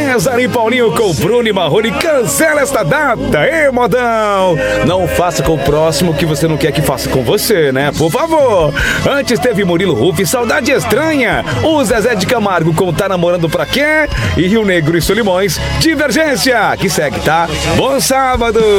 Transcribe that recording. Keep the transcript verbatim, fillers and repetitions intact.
César e Paulinho com Bruno e Marrone. Cancela esta data, hein, modão? Não faça com o próximo que você não quer que faça com você, né? Por favor. Antes teve Murilo Ruff, Saudade Estranha. O Zezé de Camargo com Tá Namorando Pra Quê? E Rio Negro e Solimões, Divergência. Que segue, tá? Bom sábado.